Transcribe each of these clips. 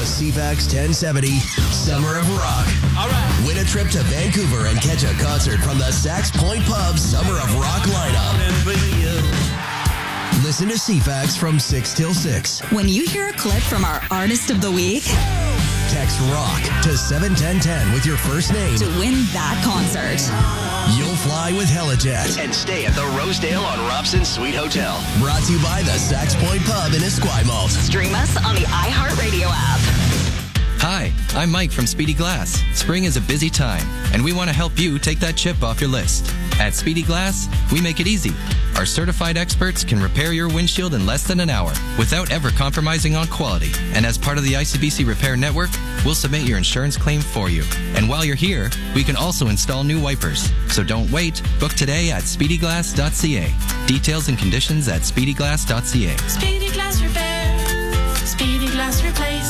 CFAX 1070 Summer of Rock. All right. Win a trip to Vancouver and catch a concert from the Sax Point Pub Summer of Rock lineup. Listen to CFAX from 6 till 6. When you hear a clip from our Artist of the Week, text ROCK to 71010 with your first name to win that concert. You'll fly with Helijet and stay at the Rosedale on Robson Suite Hotel. Brought to you by the Sax Point Pub in Esquimalt. Stream us on the iHeartRadio app. Hi, I'm Mike from Speedy Glass. Spring is a busy time, and we want to help you take that chip off your list. At Speedy Glass, we make it easy. Our certified experts can repair your windshield in less than an hour without ever compromising on quality. And as part of the ICBC Repair Network, we'll submit your insurance claim for you. And while you're here, we can also install new wipers. So don't wait. Book today at speedyglass.ca. Details and conditions at speedyglass.ca. Speedy Glass Repair. Speedy Glass Replace.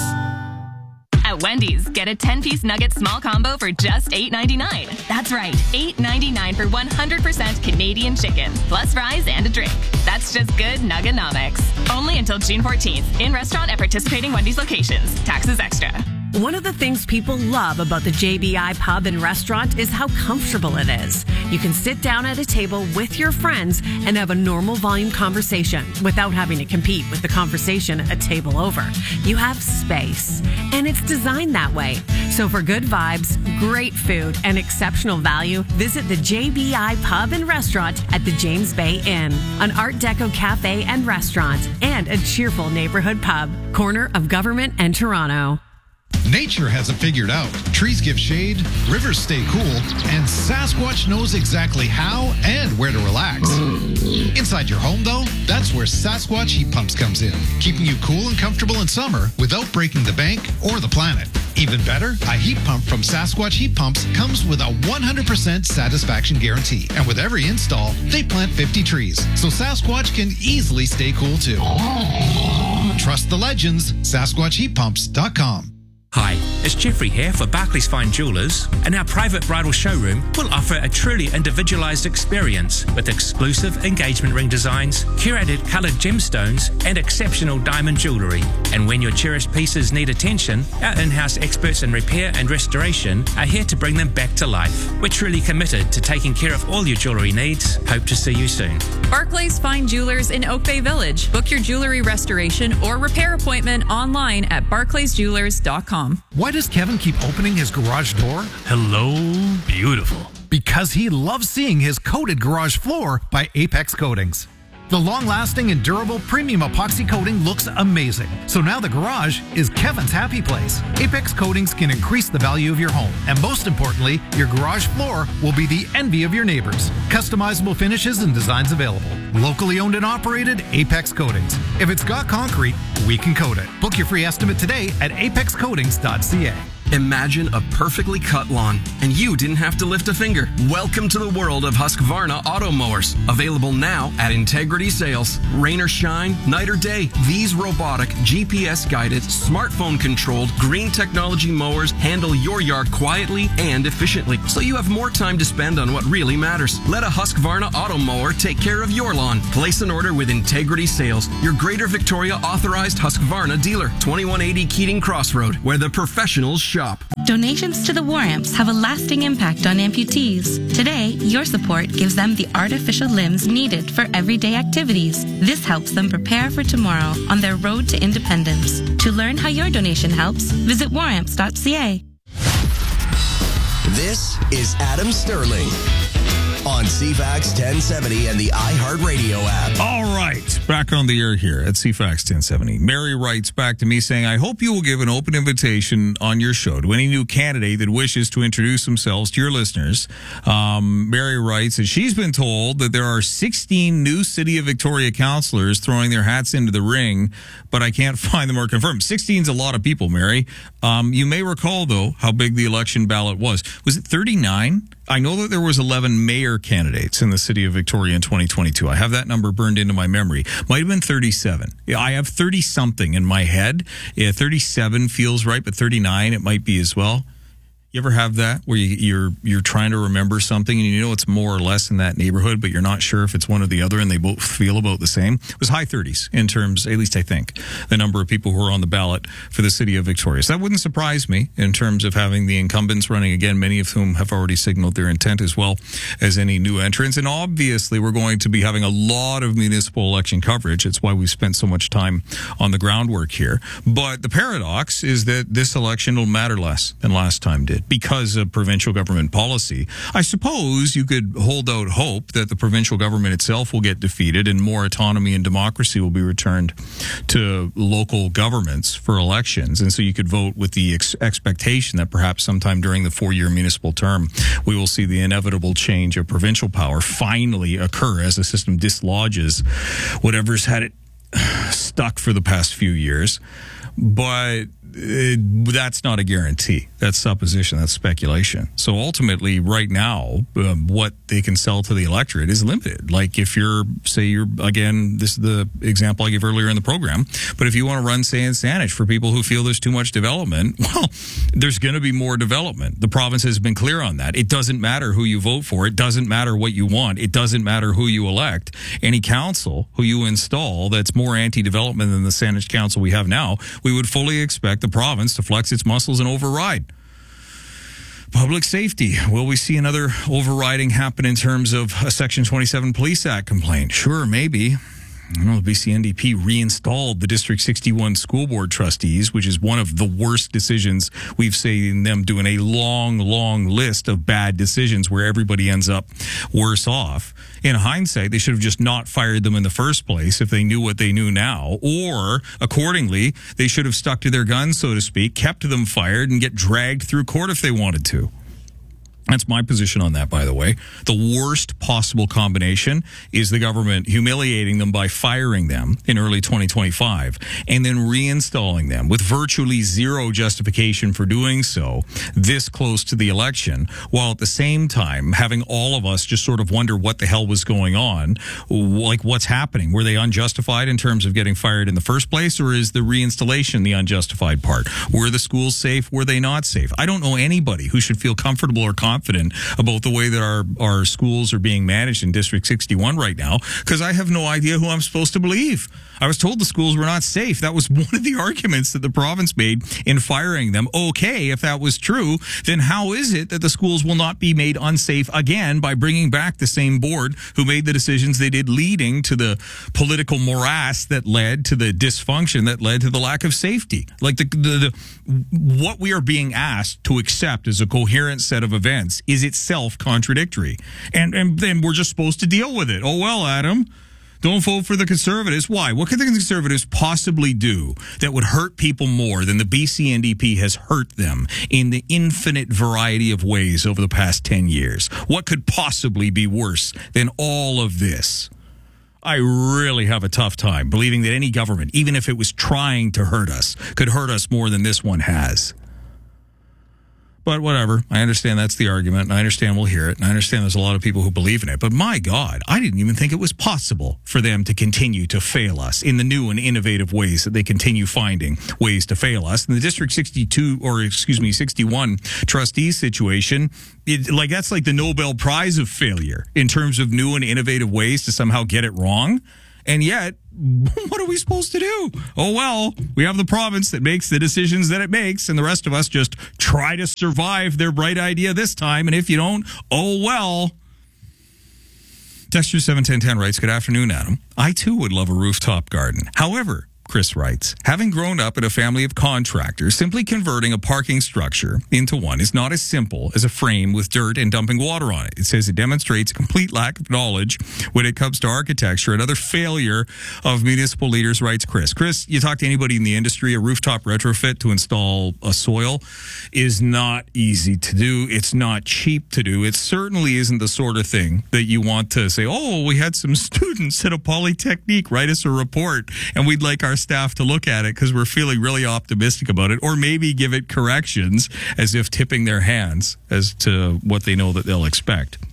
At Wendy's, get a 10-piece nugget small combo for just $8.99. That's right, $8.99 for 100% Canadian chicken, plus fries and a drink. That's just good Nuggenomics. Only until June 14th, in restaurant at participating Wendy's locations. Taxes extra. One of the things people love about the JBI Pub and Restaurant is how comfortable it is. You can sit down at a table with your friends and have a normal volume conversation without having to compete with the conversation a table over. You have space, and it's designed that way. So for good vibes, great food, and exceptional value, visit the JBI Pub and Restaurant at the James Bay Inn, an Art Deco cafe and restaurant, and a cheerful neighborhood pub, corner of Government and Toronto. Nature has it figured out. Trees give shade, rivers stay cool, and Sasquatch knows exactly how and where to relax. Inside your home, though, that's where Sasquatch Heat Pumps comes in, keeping you cool and comfortable in summer without breaking the bank or the planet. Even better, a heat pump from Sasquatch Heat Pumps comes with a 100% satisfaction guarantee. And with every install, they plant 50 trees, so Sasquatch can easily stay cool too. Trust the legends, SasquatchHeatPumps.com. Hi, it's Jeffrey here for Barclays Fine Jewellers, and our private bridal showroom will offer a truly individualised experience with exclusive engagement ring designs, curated coloured gemstones, and exceptional diamond jewellery. And when your cherished pieces need attention, our in-house experts in repair and restoration are here to bring them back to life. We're truly committed to taking care of all your jewellery needs. Hope to see you soon. Barclays Fine Jewelers in Oak Bay Village. Book your jewellery restoration or repair appointment online at barclaysjewelers.com. Why does Kevin keep opening his garage door? Hello, beautiful. Because he loves seeing his coated garage floor by Apex Coatings. The long-lasting and durable premium epoxy coating looks amazing. So now the garage is Kevin's happy place. Apex Coatings can increase the value of your home. And most importantly, your garage floor will be the envy of your neighbors. Customizable finishes and designs available. Locally owned and operated, Apex Coatings. If it's got concrete, we can coat it. Book your free estimate today at apexcoatings.ca. Imagine a perfectly cut lawn, and you didn't have to lift a finger. Welcome to the world of Husqvarna auto mowers. Available now at Integrity Sales. Rain or shine, night or day, these robotic, GPS-guided, smartphone-controlled, green technology mowers handle your yard quietly and efficiently, so you have more time to spend on what really matters. Let a Husqvarna auto mower take care of your lawn. Place an order with Integrity Sales, your Greater Victoria authorized Husqvarna dealer. 2180 Keating Crossroad, where the professionals shop. Donations to the War Amps have a lasting impact on amputees. Today, your support gives them the artificial limbs needed for everyday activities. This helps them prepare for tomorrow on their road to independence. To learn how your donation helps, visit waramps.ca. This is Adam Sterling on CFAX 1070 and the iHeartRadio app. All right, back on the air here at CFAX 1070. Mary writes back to me saying, I hope you will give an open invitation on your show to any new candidate that wishes to introduce themselves to your listeners. Mary writes that she's been told that there are 16 new City of Victoria councillors throwing their hats into the ring, but I can't find them or confirm. 16 is a lot of people, Mary. You may recall, though, how big the election ballot was. Was it 39? I know that there was 11 mayor candidates in the City of Victoria in 2022. I have that number burned into my memory. Might have been 37. I have 30-something in my head. 37 feels right, but 39 it might be as well. You ever have that where you're trying to remember something and you know it's more or less in that neighborhood, but you're not sure if it's one or the other, and they both feel about the same? It was high 30s in terms, at least I think, the number of people who are on the ballot for the city of Victoria. So that wouldn't surprise me in terms of having the incumbents running again, many of whom have already signaled their intent as well as any new entrants. And obviously, we're going to be having a lot of municipal election coverage. It's why we've spent so much time on the groundwork here. But the paradox is that this election will matter less than last time did, because of provincial government policy. I suppose you could hold out hope that the provincial government itself will get defeated and more autonomy and democracy will be returned to local governments for elections. And so you could vote with the expectation that perhaps sometime during the 4-year municipal term, we will see the inevitable change of provincial power finally occur as the system dislodges whatever's had it stuck for the past few years. But that's not a guarantee. That's supposition. That's speculation. So ultimately, right now, what they can sell to the electorate is limited. Like if again, this is the example I gave earlier in the program, but if you want to run, say, in Saanich for people who feel there's too much development, well, there's going to be more development. The province has been clear on that. It doesn't matter who you vote for. It doesn't matter what you want. It doesn't matter who you elect. Any council who you install that's more anti-development than the Saanich council we have now, we would fully expect the province to flex its muscles and override. Public safety. Will we see another overriding happen in terms of a Section 27 Police Act complaint? Sure, maybe. The BC NDP reinstalled the District 61 school board trustees, which is one of the worst decisions we've seen them do in a long, long list of bad decisions where everybody ends up worse off. In hindsight, they should have just not fired them in the first place if they knew what they knew now, or accordingly, they should have stuck to their guns, so to speak, kept them fired and get dragged through court if they wanted to. That's my position on that, by the way. The worst possible combination is the government humiliating them by firing them in early 2025 and then reinstalling them with virtually zero justification for doing so this close to the election, while at the same time having all of us just sort of wonder what the hell was going on, like what's happening. Were they unjustified in terms of getting fired in the first place, or is the reinstallation the unjustified part? Were the schools safe? Were they not safe? I don't know anybody who should feel comfortable or confident about the way that our schools are being managed in District 61 right now, because I have no idea who I'm supposed to believe. I was told the schools were not safe. That was one of the arguments that the province made in firing them. Okay, if that was true, then how is it that the schools will not be made unsafe again by bringing back the same board who made the decisions they did, leading to the political morass that led to the dysfunction that led to the lack of safety? Like what we are being asked to accept as a coherent set of events is itself contradictory. And then we're just supposed to deal with it. Oh, well, Adam, don't vote for the Conservatives. Why? What could the Conservatives possibly do that would hurt people more than the BC NDP has hurt them in the infinite variety of ways over the past 10 years? What could possibly be worse than all of this? I really have a tough time believing that any government, even if it was trying to hurt us, could hurt us more than this one has. But whatever. I understand that's the argument, and I understand we'll hear it, and I understand there's a lot of people who believe in it. But my God, I didn't even think it was possible for them to continue to fail us in the new and innovative ways that they continue finding ways to fail us. In the District 61 trustees situation, that's like the Nobel Prize of failure in terms of new and innovative ways to somehow get it wrong. And yet, what are we supposed to do? Oh, well, we have the province that makes the decisions that it makes, and the rest of us just try to survive their bright idea this time. And if you don't, oh, well. Texture 71010 writes, good afternoon, Adam. I, too, would love a rooftop garden. However, Chris writes, having grown up in a family of contractors, simply converting a parking structure into one is not as simple as a frame with dirt and dumping water on it. It says it demonstrates a complete lack of knowledge when it comes to architecture. Another failure of municipal leaders, writes Chris. Chris, you talk to anybody in the industry, a rooftop retrofit to install a soil is not easy to do. It's not cheap to do. It certainly isn't the sort of thing that you want to say, oh, we had some students at a Polytechnique write us a report and we'd like our staff to look at it because we're feeling really optimistic about it, or maybe give it corrections as if tipping their hands as to what they know that they'll expect.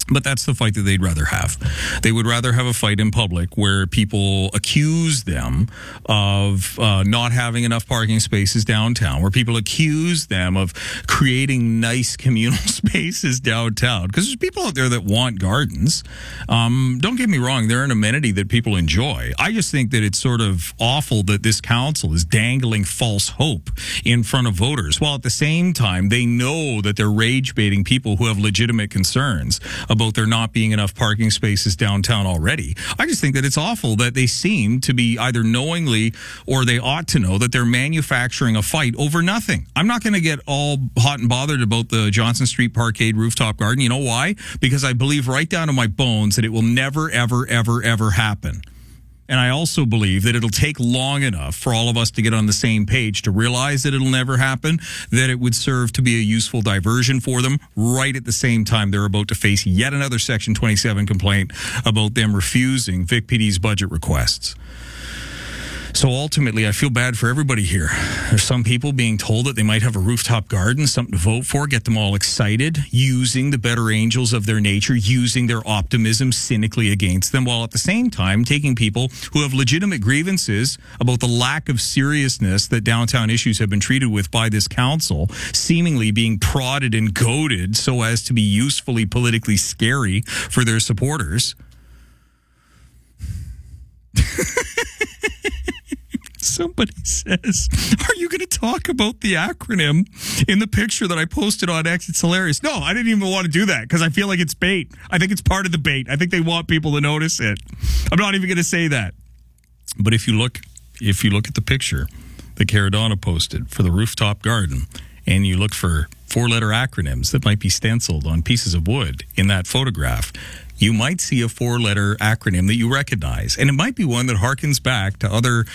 But that's the fight that they'd rather have. They would rather have a fight in public where people accuse them of not having enough parking spaces downtown, where people accuse them of creating nice communal spaces downtown. Because there's people out there that want gardens. Don't get me wrong, they're an amenity that people enjoy. I just think that it's sort of awful that this council is dangling false hope in front of voters, while at the same time they know that they're rage baiting people who have legitimate concerns about there not being enough parking spaces downtown already. I just think that it's awful that they seem to be either knowingly or they ought to know that they're manufacturing a fight over nothing. I'm not going to get all hot and bothered about the Johnson Street Parkade rooftop garden. You know why? Because I believe right down to my bones that it will never, ever, ever, ever happen. And I also believe that it'll take long enough for all of us to get on the same page to realize that it'll never happen, that it would serve to be a useful diversion for them right at the same time they're about to face yet another Section 27 complaint about them refusing Vic PD's budget requests. So ultimately, I feel bad for everybody here. There's some people being told that they might have a rooftop garden, something to vote for, get them all excited, using the better angels of their nature, using their optimism cynically against them, while at the same time taking people who have legitimate grievances about the lack of seriousness that downtown issues have been treated with by this council, seemingly being prodded and goaded so as to be usefully politically scary for their supporters. Somebody says, are you going to talk about the acronym in the picture that I posted on X? It's hilarious. No, I didn't even want to do that because I feel like it's bait. I think it's part of the bait. I think they want people to notice it. I'm not even going to say that. But if you look at the picture that Caradonna posted for the rooftop garden, and you look for 4-letter acronyms that might be stenciled on pieces of wood in that photograph, you might see a 4-letter acronym that you recognize. And it might be one that harkens back to other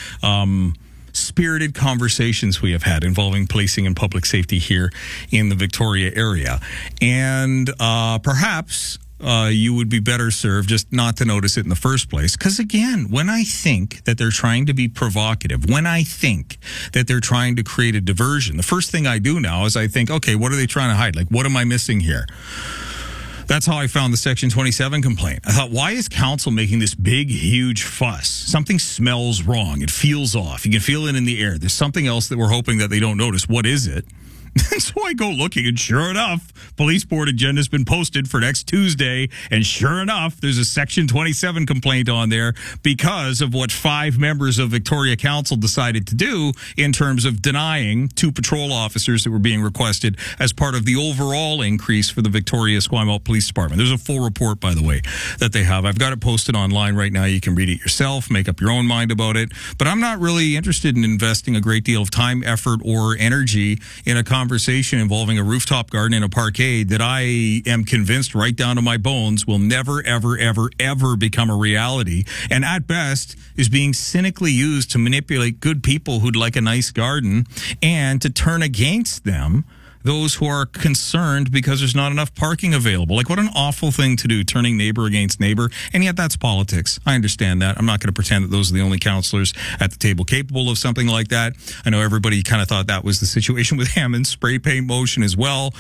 spirited conversations we have had involving policing and public safety here in the Victoria area. And perhaps you would be better served just not to notice it in the first place. Because again, when I think that they're trying to be provocative, when I think that they're trying to create a diversion, the first thing I do now is I think, okay, what are they trying to hide? Like, what am I missing here? That's how I found the Section 27 complaint. I thought, why is council making this big, huge fuss? Something smells wrong. It feels off. You can feel it in the air. There's something else that we're hoping that they don't notice. What is it? And so I go looking, and sure enough, police board agenda has been posted for next Tuesday. And sure enough, there's a Section 27 complaint on there because of what 5 members of Victoria Council decided to do in terms of denying 2 patrol officers that were being requested as part of the overall increase for the Victoria Esquimalt Police Department. There's a full report, by the way, that they have. I've got it posted online right now. You can read it yourself, make up your own mind about it. But I'm not really interested in investing a great deal of time, effort, or energy in a conversation involving a rooftop garden in a parkade that I am convinced right down to my bones will never, ever, ever, ever become a reality. And at best is being cynically used to manipulate good people who'd like a nice garden and to turn against them those who are concerned because there's not enough parking available. Like, what an awful thing to do, turning neighbor against neighbor. And yet that's politics. I understand that. I'm not going to pretend that those are the only councillors at the table capable of something like that. I know everybody kind of thought that was the situation with Hammond's spray paint motion as well.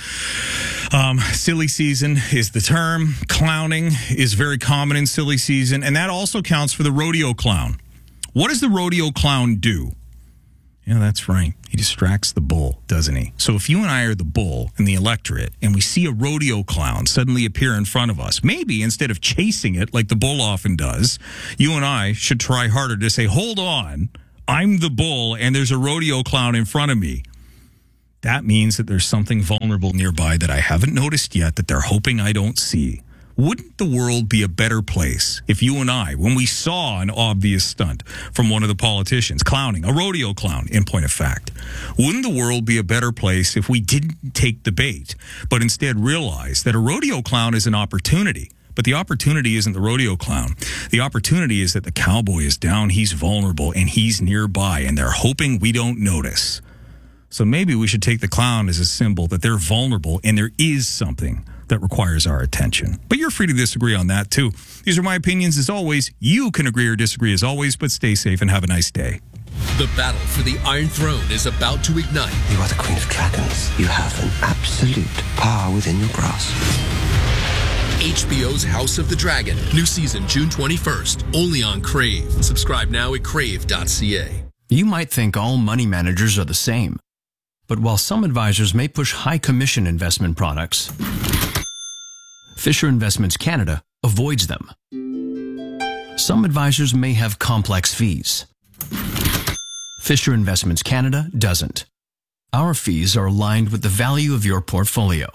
Silly season is the term. Clowning is very common in silly season. And that also counts for the rodeo clown. What does the rodeo clown do? Yeah, that's right. He distracts the bull, doesn't he? So if you and I are the bull in the electorate and we see a rodeo clown suddenly appear in front of us, maybe instead of chasing it like the bull often does, you and I should try harder to say, hold on, I'm the bull and there's a rodeo clown in front of me. That means that there's something vulnerable nearby that I haven't noticed yet that they're hoping I don't see. Wouldn't the world be a better place if you and I, when we saw an obvious stunt from one of the politicians, clowning, a rodeo clown, in point of fact, wouldn't the world be a better place if we didn't take the bait, but instead realized that a rodeo clown is an opportunity? But the opportunity isn't the rodeo clown. The opportunity is that the cowboy is down, he's vulnerable, and he's nearby, and they're hoping we don't notice. So maybe we should take the clown as a symbol that they're vulnerable and there is something that requires our attention. But you're free to disagree on that too. These are my opinions as always. You can agree or disagree as always, but stay safe and have a nice day. The battle for the Iron Throne is about to ignite. You are the Queen of Dragons. You have an absolute power within your grasp. HBO's House of the Dragon. New season June 21st, only on Crave. Subscribe now at crave.ca. You might think all money managers are the same. But while some advisors may push high commission investment products, Fisher Investments Canada avoids them. Some advisors may have complex fees. Fisher Investments Canada doesn't. Our fees are aligned with the value of your portfolio.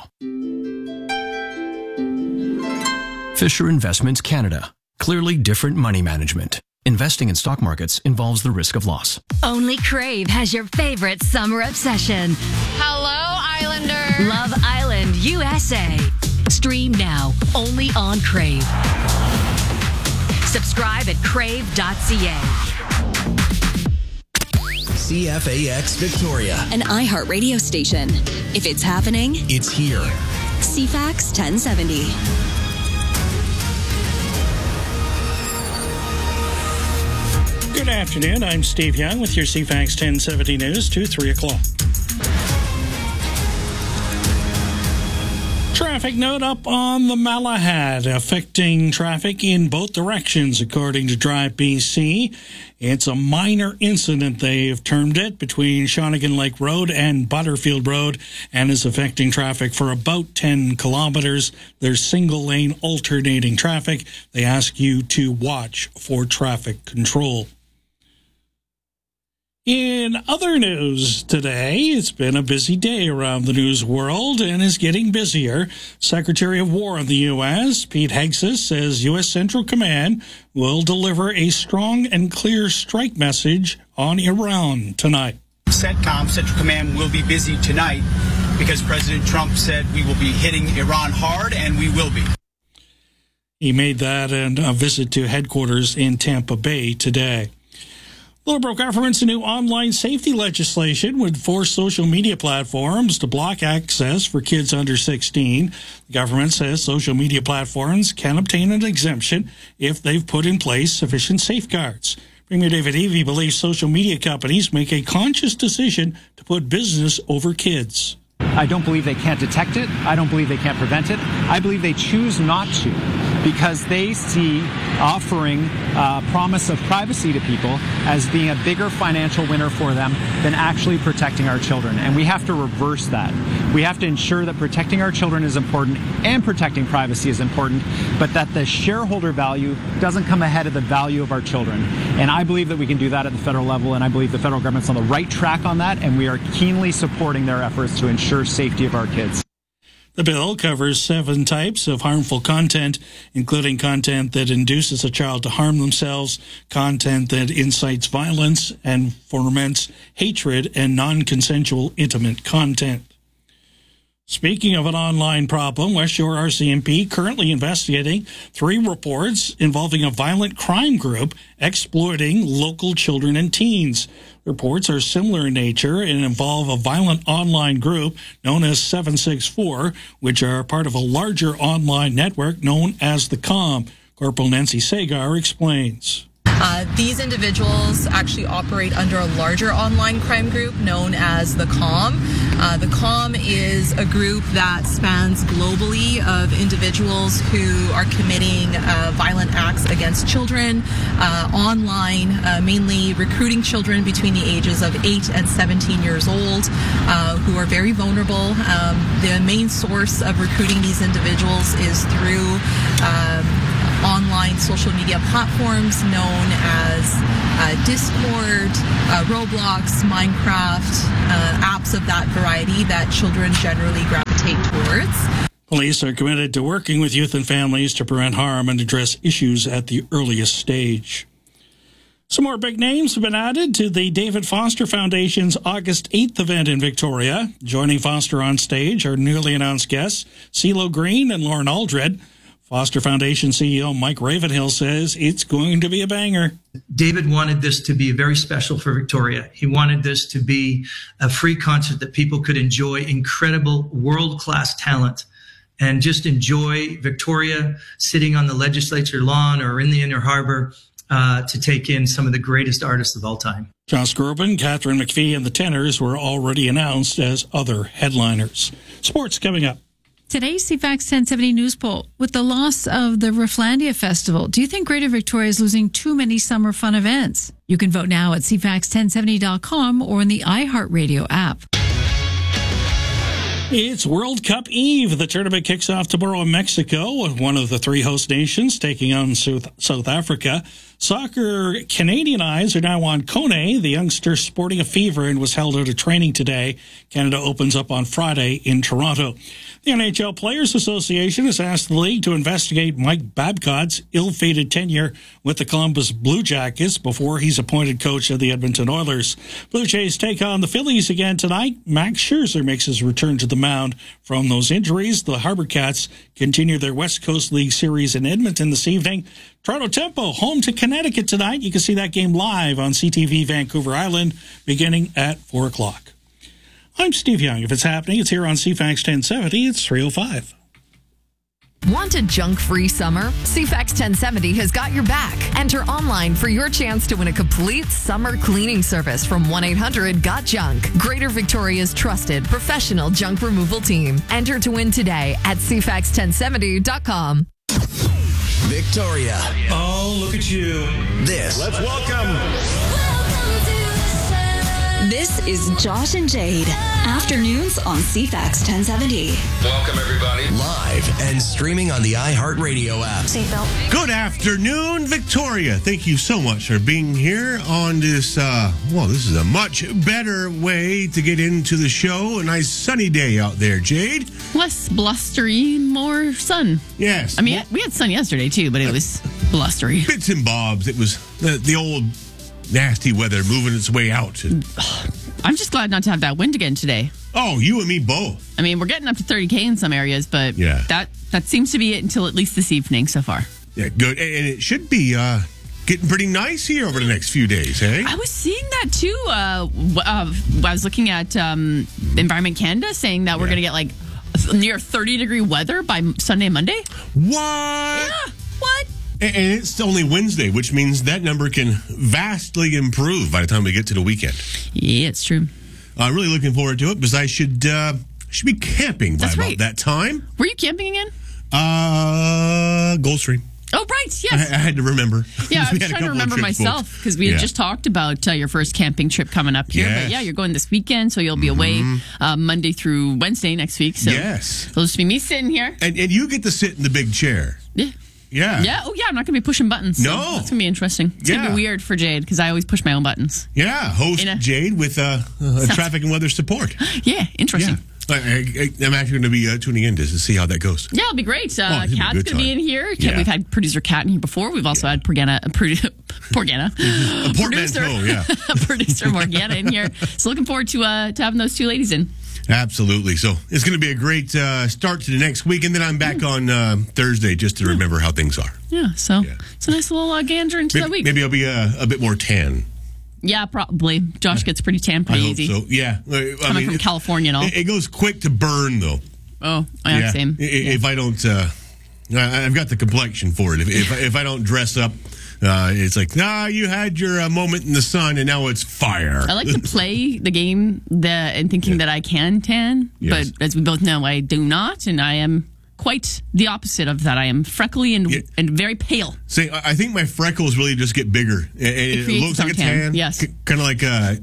Fisher Investments Canada. Clearly different money management. Investing in stock markets involves the risk of loss. Only Crave has your favorite summer obsession. Hello, Islander. Love Island, USA. Stream now, only on Crave. Subscribe at crave.ca. CFAX Victoria. An iHeart radio station. If it's happening, it's here. CFAX 1070. Good afternoon. I'm Steve Young with your CFAX 1070 News to 3 o'clock. Traffic note up on the Malahad, affecting traffic in both directions, according to Drive BC. It's a minor incident, they've termed it, between Shawnigan Lake Road and Butterfield Road, and is affecting traffic for about 10 kilometers. There's single-lane alternating traffic. They ask you to watch for traffic control. In other news today, it's been a busy day around the news world and is getting busier. Secretary of War in the U.S., Pete Hegseth, says U.S. Central Command will deliver a strong and clear strike message on Iran tonight. CENTCOM, Central Command, will be busy tonight because President Trump said we will be hitting Iran hard, and we will be. He made that in a visit to headquarters in Tampa Bay today. The Liberal government's new online safety legislation would force social media platforms to block access for kids under 16. The government says social media platforms can obtain an exemption if they've put in place sufficient safeguards. Premier David Eby believes social media companies make a conscious decision to put business over kids. I don't believe they can't detect it. I don't believe they can't prevent it. I believe they choose not to because they see offering promise of privacy to people as being a bigger financial winner for them than actually protecting our children. And we have to reverse that. We have to ensure that protecting our children is important and protecting privacy is important, but that the shareholder value doesn't come ahead of the value of our children. And I believe that we can do that at the federal level, and I believe the federal government's on the right track on that, and we are keenly supporting their efforts to ensure safety of our kids. The bill covers 7 types of harmful content, including content that induces a child to harm themselves, content that incites violence and foments hatred, and non-consensual intimate content. Speaking of an online problem, West Shore RCMP currently investigating 3 reports involving a violent crime group exploiting local children and teens. Reports are similar in nature and involve a violent online group known as 764, which are part of a larger online network known as the COM. Corporal Nancy Sagar explains. These individuals actually operate under a larger online crime group known as the COM. The COM is a group that spans globally of individuals who are committing violent acts against children online, mainly recruiting children between the ages of 8 and 17 years old who are very vulnerable. The main source of recruiting these individuals is through online social media platforms known as Discord, Roblox, Minecraft, apps of that variety that children generally gravitate towards. Police are committed to working with youth and families to prevent harm and address issues at the earliest stage. Some more big names have been added to the David Foster Foundation's August 8th event in Victoria. Joining Foster on stage are newly announced guests CeeLo Green and Lauren Aldred. Foster Foundation CEO Mike Ravenhill says it's going to be a banger. David wanted this to be very special for Victoria. He wanted this to be a free concert that people could enjoy incredible world-class talent and just enjoy Victoria sitting on the legislature lawn or in the Inner Harbor to take in some of the greatest artists of all time. Josh Groban, Catherine McPhee, and the Tenors were already announced as other headliners. Sports coming up. Today's CFAX 1070 News Poll. With the loss of the Rifflandia Festival, do you think Greater Victoria is losing too many summer fun events? You can vote now at cfax1070.com or in the iHeartRadio app. It's World Cup Eve. The tournament kicks off tomorrow in Mexico, with one of the three host nations taking on South Africa. Soccer Canadian eyes are now on Kone, the youngster sporting a fever and was held out of training today. Canada opens up on Friday in Toronto. The NHL Players Association has asked the league to investigate Mike Babcock's ill-fated tenure with the Columbus Blue Jackets before he's appointed coach of the Edmonton Oilers. Blue Jays take on the Phillies again tonight. Max Scherzer makes his return to the mound from those injuries. The Harbor Cats continue their West Coast League series in Edmonton this evening. Toronto Tempo home to Connecticut tonight. You can see that game live on CTV Vancouver Island beginning at 4 o'clock. I'm Steve Young. If it's happening, it's here on CFAX 1070. It's 3:05. Want a junk-free summer? CFAX 1070 has got your back. Enter online for your chance to win a complete summer cleaning service from 1-800-GOT-JUNK. Greater Victoria's trusted professional junk removal team. Enter to win today at cfax1070.com. Victoria. Oh, look at you. This. Let's welcome. This is Josh and Jade. Afternoons on CFAX 1070. Welcome, everybody. Live and streaming on the iHeartRadio app. Seatbelt. Good afternoon, Victoria. Thank you so much for being here on this, this is a much better way to get into the show. A nice sunny day out there, Jade. Less blustery, more sun. Yes. I mean, we had sun yesterday, too, but it was blustery. Bits and bobs. It was the old nasty weather moving its way out. I'm just glad not to have that wind again today. Oh, you and me both. I mean, we're getting up to 30K in some areas, but that seems to be it until at least this evening so far. Yeah, good. And it should be getting pretty nice here over the next few days, eh? I was seeing that, too. I was looking at Environment Canada saying that we're going to get, like, near 30-degree weather by Sunday and Monday. What? Yeah, what? And it's only Wednesday, which means that number can vastly improve by the time we get to the weekend. Yeah, it's true. I'm really looking forward to it because I should be camping by about that time. Were you camping again? Gulfstream. Oh, right, yes. I had to remember. Yeah, I was trying to remember myself because we had just talked about your first camping trip coming up here. Yes. But yeah, you're going this weekend, so you'll be away Monday through Wednesday next week. So yes. It'll just be me sitting here. And you get to sit in the big chair. Yeah. Yeah. Yeah. Oh, yeah. I'm not going to be pushing buttons. So no. That's going to be interesting. It's going to be weird for Jade because I always push my own buttons. Yeah. Host Jade with traffic and weather support. Yeah. Interesting. Yeah. I'm actually going to be tuning in to see how that goes. Yeah, it'll be great. Kat's going to be in here. Yeah. We've had producer Kat in here before. We've also had producer Morgana in here. So looking forward to having those two ladies in. Absolutely. So it's going to be a great start to the next week, and then I'm back on Thursday just to remember how things are. Yeah, so it's a nice little gander into that week. Maybe I'll be a bit more tan. Yeah, probably. Josh gets pretty tan pretty easy. I hope so. Yeah. Coming from California and all. It goes quick to burn, though. Oh, yeah, same. If I don't, I've got the complexion for it. If I don't dress up, it's like, you had your moment in the sun and now it's fire. I like to play the game and thinking that I can tan, but as we both know, I do not, and I am quite the opposite of that. I am freckly and very pale. See, I think my freckles really just get bigger. It looks like a tan. Yes. Kind of like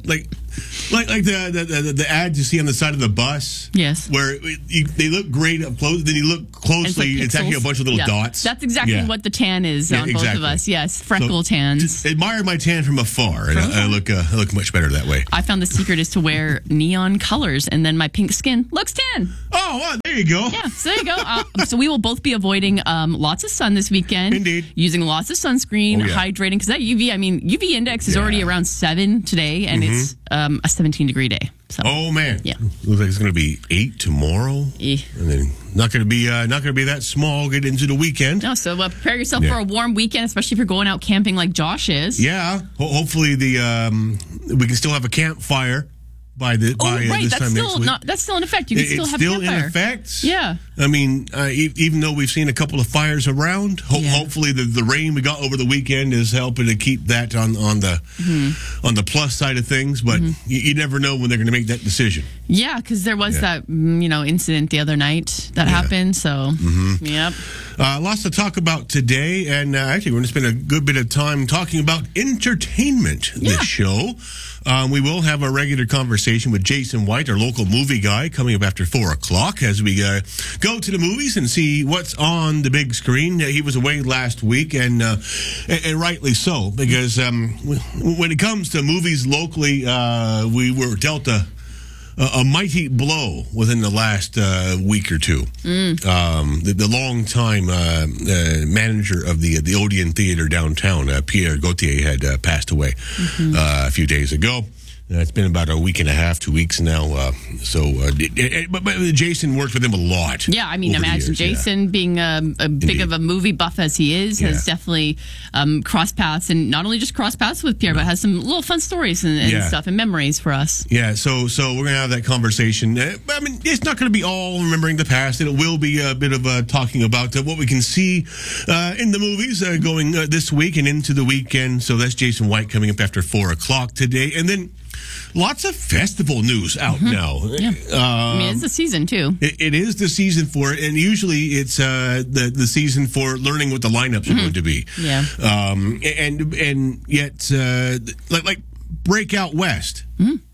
the ads you see on the side of the bus. Yes. Where they look great up close, then you look closely, it's actually a bunch of little dots. That's exactly what the tan is on both of us. Yes, freckle tans. Just admire my tan from afar, and I look much better that way. I found the secret is to wear neon colors, and then my pink skin looks tan. Oh, well, there you go. Yeah, so there you go. So we will both be avoiding lots of sun this weekend. Indeed. Using lots of sunscreen, hydrating, because that UV index is already around 7 today, and it's a 17-degree day. So. Oh man! Yeah, looks like it's going to be 8 tomorrow, and then not going to be that small. Get into the weekend. No, so prepare yourself for a warm weekend, especially if you're going out camping like Josh is. Yeah, hopefully we can still have a campfire by this time next week. That's still in effect. You can still have a campfire. It's still in effect. Yeah. I mean, even though we've seen a couple of fires around, hopefully the rain we got over the weekend is helping to keep that on the plus side of things. But you never know when they're going to make that decision. Yeah, because there was that incident the other night that happened. So, yep. Lots to talk about today, and actually, we're going to spend a good bit of time talking about entertainment this show. We will have a regular conversation with Jason White, our local movie guy, coming up after 4 o'clock as we go to the movies and see what's on the big screen. He was away last week, and rightly so, because when it comes to movies locally, we were dealt a mighty blow within the last week or two. The long-time manager of the Odeon Theater downtown, Pierre Gauthier, had passed away a few days ago. It's been about a week and a half, 2 weeks now. But Jason worked with him a lot. Yeah, I mean, imagine Jason being a big of a movie buff as he is, has definitely crossed paths, and not only just crossed paths with Pierre, but has some little fun stories and stuff and memories for us. Yeah, so we're going to have that conversation. I mean, it's not going to be all remembering the past. It will be a bit of talking about what we can see in the movies going this week and into the weekend. So that's Jason White coming up after 4 o'clock today. And then lots of festival news out now. Yeah. I mean, it's the season, too. It is the season for it, and usually it's the season for learning what the lineups are going to be. Yeah. And yet, like Breakout West,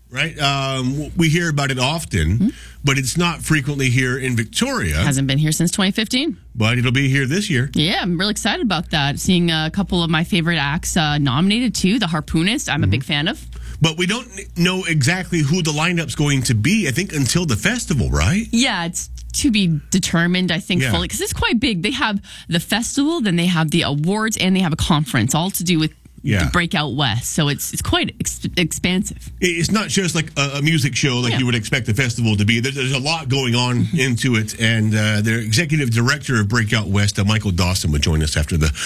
right? We hear about it often, but it's not frequently here in Victoria. Hasn't been here since 2015. But it'll be here this year. Yeah, I'm really excited about that. Seeing a couple of my favorite acts nominated, too. The Harpoonist, I'm a big fan of. But we don't know exactly who the lineup's going to be, I think, until the festival, right? Yeah, it's to be determined, I think, fully. Because it's quite big. They have the festival, then they have the awards, and they have a conference, all to do with the Breakout West. So it's quite expansive. It's not just like a music show like you would expect a festival to be. There's a lot going on into it. And their executive director of Breakout West, Michael Dawson, would join us after the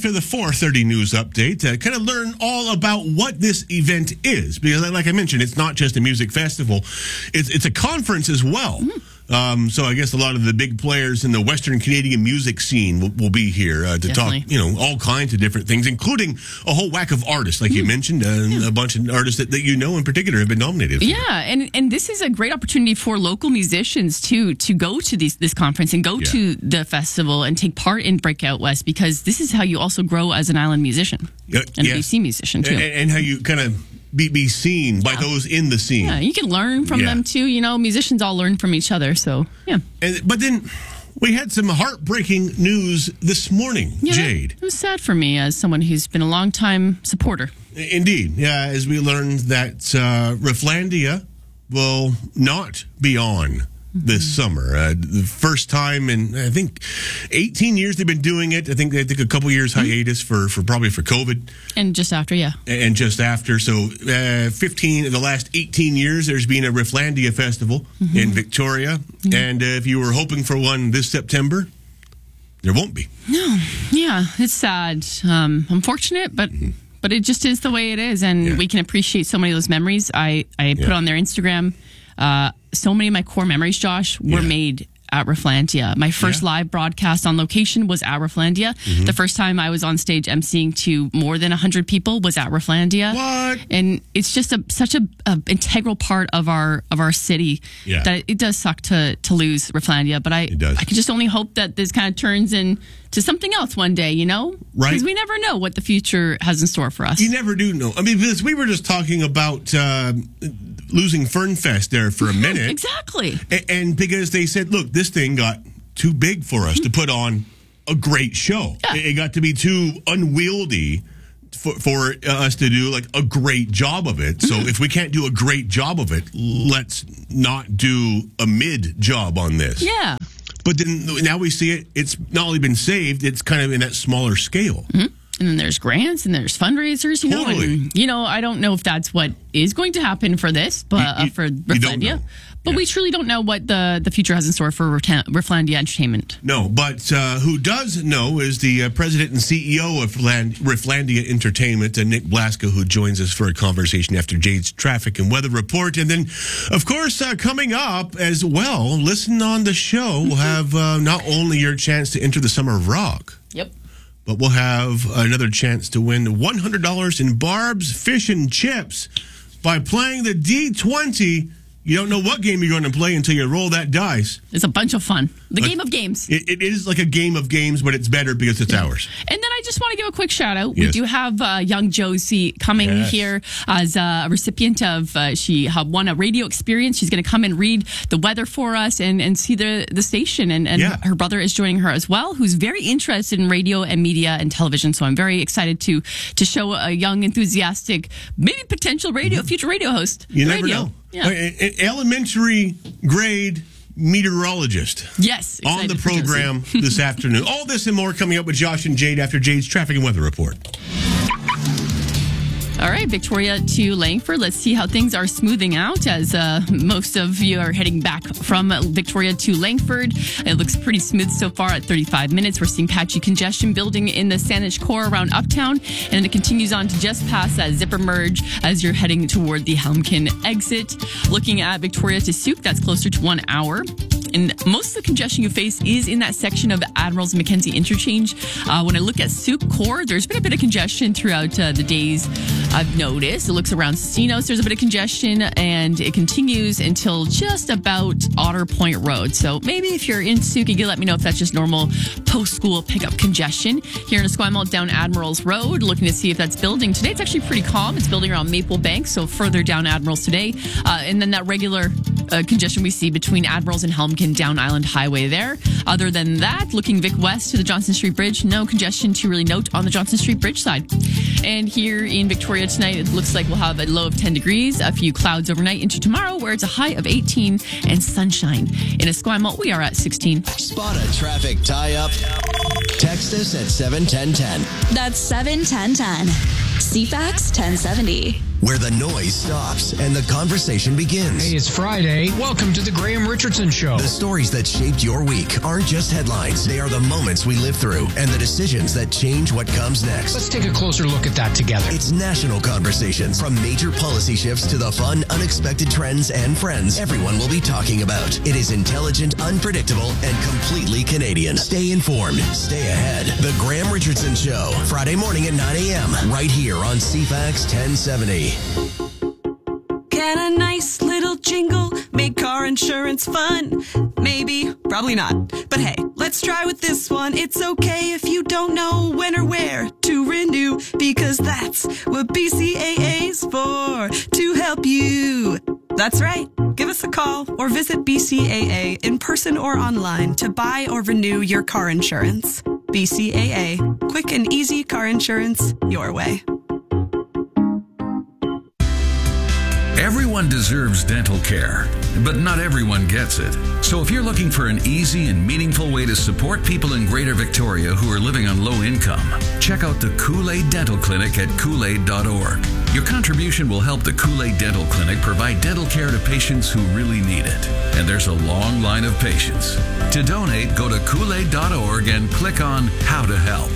4:30 news update to kind of learn all about what this event is. Because like I mentioned, it's not just a music festival. It's a conference as well. So I guess a lot of the big players in the Western Canadian music scene will be here to talk, all kinds of different things, including a whole whack of artists, like you mentioned, a bunch of artists that in particular have been nominated. Yeah, and this is a great opportunity for local musicians to go to this conference and go to the festival and take part in Breakout West, because this is how you also grow as an island musician and a BC musician too, and how you kind of be seen by those in the scene. Yeah, you can learn from them too. Musicians all learn from each other. So but then we had some heartbreaking news this morning, Jade. It was sad for me as someone who's been a long-time supporter. Indeed. Yeah, as we learned that Rifflandia will not be on this summer. The first time in, I think, 18 years they've been doing it. I think they took a couple years hiatus for COVID. And just after, And just after. So 15 of the last 18 years, there's been a Rifflandia festival in Victoria. And if you were hoping for one this September, there won't be. No. Yeah, it's sad. Unfortunate, but it just is the way it is. And we can appreciate so many of those memories. I put on their Instagram. So many of my core memories, Josh, were made at Rifflandia. My first live broadcast on location was at Rifflandia. The first time I was on stage emceeing to more than 100 people was at Rifflandia. What? And it's just such a integral part of our city that it does suck to lose Rifflandia. But I can just only hope that this kind of turns into something else one day, Right. Because we never know what the future has in store for us. You never do know. I mean, because we were just talking about losing Fernfest there for a minute. Exactly. And because they said, look, this thing got too big for us to put on a great show. Yeah. It got to be too unwieldy for us to do like a great job of it. So if we can't do a great job of it, let's not do a mid job on this. Yeah. But then now we see it's not only been saved, it's kind of in that smaller scale. And then there's grants and there's fundraisers, you know. Totally. And, you know, I don't know if that's what is going to happen for this, but for Reflandia. But we truly don't know what the future has in store for Reflandia Entertainment. No, but who does know is the president and CEO of Reflandia Entertainment, Nick Blaska, who joins us for a conversation after Jade's traffic and weather report. And then, of course, coming up as well, listen on the show, we'll have not only your chance to enter the Summer of Rock. Yep. But we'll have another chance to win $100 in Barb's Fish and Chips by playing the D20. You don't know what game you're going to play until you roll that dice. It's a bunch of fun. The game of games. It is like a game of games, but it's better because it's ours. And then I just want to give a quick shout out. Yes. We do have young Josie coming here as a recipient of, she won a radio experience. She's going to come and read the weather for us and see the station. And her brother is joining her as well, who's very interested in radio and media and television. So I'm very excited to show a young, enthusiastic, maybe potential future radio host. You never know. Yeah. An elementary grade meteorologist. Yes. On the program this afternoon. All this and more coming up with Josh and Jade after Jade's traffic and weather report. All right, Victoria to Langford. Let's see how things are smoothing out as most of you are heading back from Victoria to Langford. It looks pretty smooth so far at 35 minutes. We're seeing patchy congestion building in the Saanich core around Uptown, and it continues on to just past that zipper merge as you're heading toward the Helmkin exit. Looking at Victoria to Souk, that's closer to 1 hour. And most of the congestion you face is in that section of Admirals and Mackenzie interchange. When I look at Souk Core, there's been a bit of congestion throughout the days. I've noticed. It looks around Stinos, there's a bit of congestion, and it continues until just about Otter Point Road. So maybe if you're in Souk, you can let me know if that's just normal post-school pickup congestion. Here in Esquimalt, down Admirals Road, looking to see if that's building. Today it's actually pretty calm. It's building around Maple Bank, so further down Admirals today. And then that regular congestion we see between Admirals and Helmkin down Island Highway there. Other than that, looking Vic West to the Johnson Street Bridge, no congestion to really note on the Johnson Street Bridge side. And here in Victoria tonight, it looks like we'll have a low of 10 degrees, a few clouds overnight into tomorrow where it's a high of 18 and sunshine. In Esquimalt, we are at 16. Spot a traffic tie-up. Text us at 71010. That's 71010. CFAX 1070. Where the noise stops and the conversation begins. Hey, it's Friday. Welcome to the Graham Richardson Show. The stories that shaped your week aren't just headlines. They are the moments we live through and the decisions that change what comes next. Let's take a closer look at that together. It's national conversations. From major policy shifts to the fun, unexpected trends and friends everyone will be talking about. It is intelligent, unpredictable, and completely Canadian. Stay informed. Stay ahead. The Graham Richardson Show. Friday morning at 9 a.m. Right here on CFAX 1070. Can a nice little jingle make car insurance fun? Maybe, probably not. But hey, let's try with this one. It's okay if you don't know when or where to renew, because that's what BCAA's for, to help you. That's right. Give us a call or visit BCAA in person or online to buy or renew your car insurance. BCAA. Quick and easy car insurance your way. Everyone deserves dental care, but not everyone gets it. So if you're looking for an easy and meaningful way to support people in Greater Victoria who are living on low income, check out the Kool-Aid Dental Clinic at Kool-Aid.org. Your contribution will help the Kool-Aid Dental Clinic provide dental care to patients who really need it. And there's a long line of patients. To donate, go to Kool-Aid.org and click on How to Help.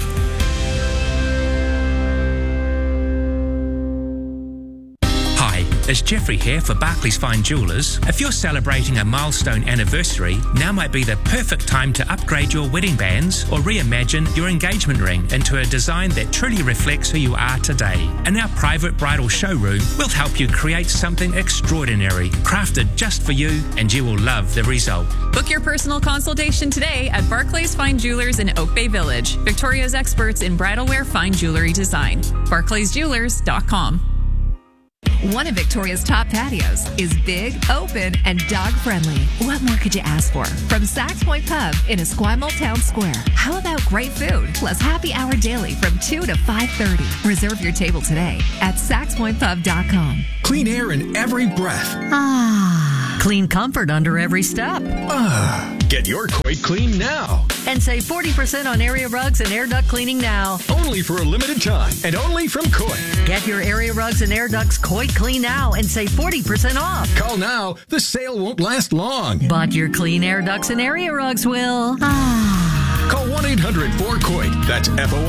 It's Jeffrey here for Barclays Fine Jewellers. If you're celebrating a milestone anniversary, now might be the perfect time to upgrade your wedding bands or reimagine your engagement ring into a design that truly reflects who you are today. In our private bridal showroom, we'll help you create something extraordinary, crafted just for you, and you will love the result. Book your personal consultation today at Barclays Fine Jewelers in Oak Bay Village, Victoria's experts in bridal wear fine jewelry design. BarclaysJewelers.com. One of Victoria's top patios is big, open, and dog-friendly. What more could you ask for? From Sax Point Pub in Esquimalt Town Square. How about great food plus happy hour daily from 2 to 5:30? Reserve your table today at saxpointpub.com. Clean air in every breath. Ah. Clean comfort under every step. Ah. Get your Coit clean now. And save 40% on area rugs and air duct cleaning now. Only for a limited time and only from Coit. Get your area rugs and air ducts Coit clean now and save 40% off. Call now. The sale won't last long. But your clean air ducts and area rugs will. Call 1-800-4COIT. That's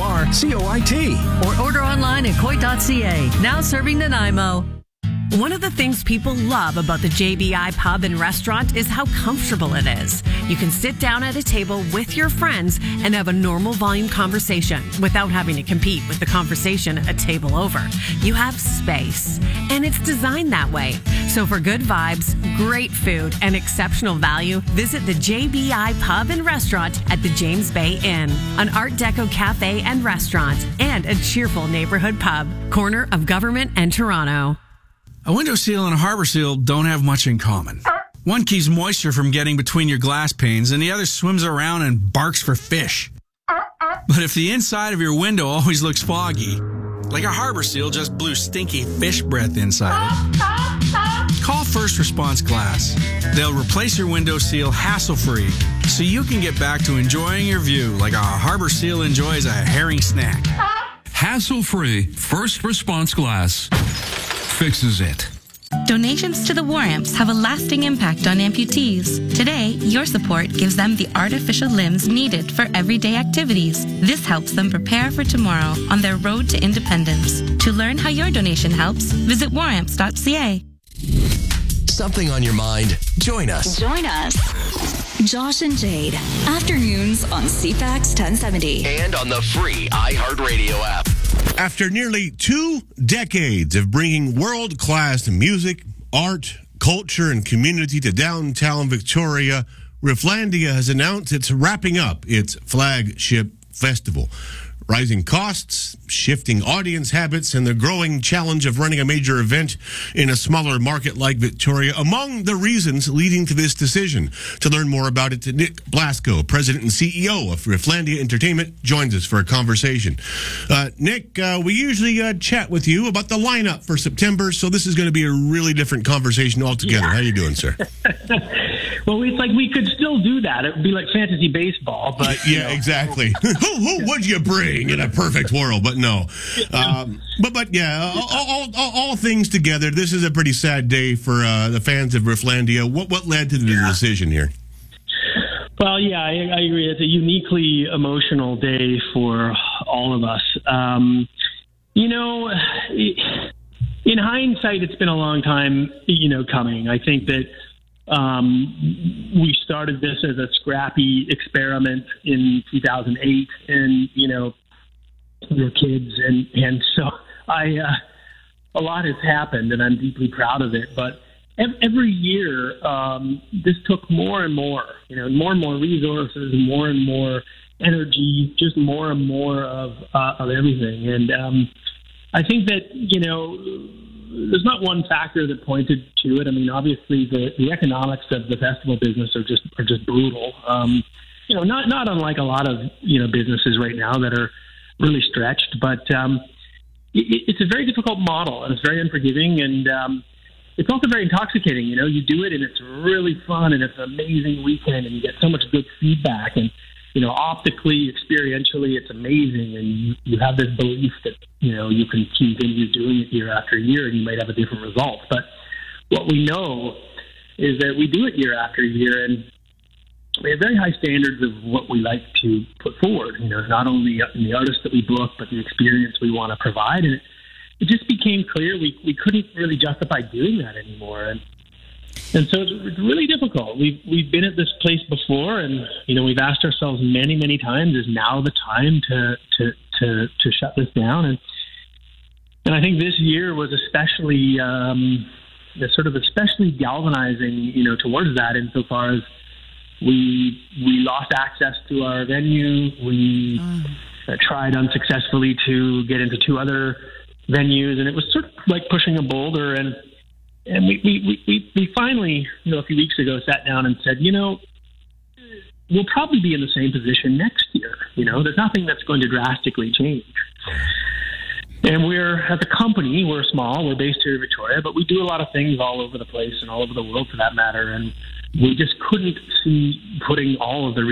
FORCOIT. Or order online at Coit.ca. Now serving Nanaimo. One of the things people love about the JBI Pub and Restaurant is how comfortable it is. You can sit down at a table with your friends and have a normal volume conversation without having to compete with the conversation a table over. You have space, and it's designed that way. So for good vibes, great food, and exceptional value, visit the JBI Pub and Restaurant at the James Bay Inn, an Art Deco cafe and restaurant, and a cheerful neighborhood pub, corner of Government and Toronto. A window seal and a harbor seal don't have much in common. One keeps moisture from getting between your glass panes, and the other swims around and barks for fish. But if the inside of your window always looks foggy, like a harbor seal just blew stinky fish breath inside it, call First Response Glass. They'll replace your window seal hassle-free, so you can get back to enjoying your view like a harbor seal enjoys a herring snack. Hassle-free First Response Glass fixes it. Donations to the War Amps have a lasting impact on amputees. Today, your support gives them the artificial limbs needed for everyday activities. This helps them prepare for tomorrow on their road to independence. To learn how your donation helps, visit waramps.ca. Something on your mind? Join us. Join us. Josh and Jade. Afternoons on CFAX 1070. And on the free iHeartRadio app. After nearly 2 decades of bringing world-class music, art, culture, and community to downtown Victoria, Rifflandia has announced it's wrapping up its flagship festival. Rising costs, shifting audience habits, and the growing challenge of running a major event in a smaller market like Victoria, among the reasons leading to this decision. To learn more about it, Nick Blasco, President and CEO of Rifflandia Entertainment, joins us for a conversation. Nick, we usually chat with you about the lineup for September, so this is going to be a really different conversation altogether. How are you doing, sir? Well, it's like we could still do that. It would be like fantasy baseball, but yeah, exactly. Who would you bring in a perfect world? But no, but yeah, all things together, this is a pretty sad day for the fans of Rifflandia. What led to the decision here? Well, yeah, I agree. It's a uniquely emotional day for all of us. In hindsight, it's been a long time, coming. I think that we started this as a scrappy experiment in 2008, and we were kids, and so a lot has happened, and I'm deeply proud of it. But every year, this took more and more, more and more resources, more and more energy, just more and more of everything. And I think that there's not one factor that pointed to it. I mean, obviously, the economics of the festival business are just brutal. Not unlike a lot of businesses right now that are really stretched, but it's a very difficult model, and it's very unforgiving, and it's also very intoxicating. You do it, and it's really fun, and it's an amazing weekend, and you get so much good feedback, and optically, experientially, it's amazing, and you have this belief that you can continue doing it year after year, and you might have a different result. But what we know is that we do it year after year, and we have very high standards of what we like to put forward, not only in the artists that we book, but the experience we want to provide. And it just became clear we couldn't really justify doing that anymore. And so it's really difficult. We've been at this place before, and we've asked ourselves many, many times, is now the time to shut this down? And I think this year was especially especially galvanizing, towards that, insofar as we lost access to our venue. We tried unsuccessfully to get into 2 other venues, and it was sort of like pushing a boulder. And we finally, a few weeks ago, sat down and said, we'll probably be in the same position next year. There's nothing that's going to drastically change. And as a company, we're small, we're based here in Victoria, but we do a lot of things all over the place and all over the world for that matter. And we just couldn't see putting all of the